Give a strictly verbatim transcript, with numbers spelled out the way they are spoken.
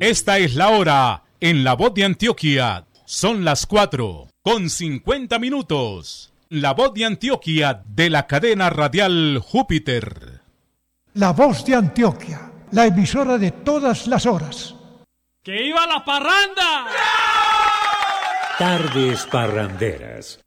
Esta es la hora en La Voz de Antioquia. Son las cuatro con cincuenta minutos. La Voz de Antioquia de la cadena radial Júpiter. La Voz de Antioquia, la emisora de todas las horas. ¡Que iba la parranda! Tardes parranderas.